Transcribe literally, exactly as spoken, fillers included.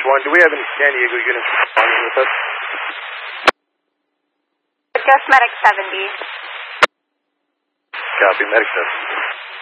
one. Do we have any San Diego units responding with us? Just Medic seventy. Copy, Medic seventy.